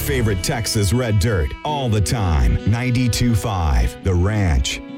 favorite Texas Red Dirt all the time. 92.5 The Ranch.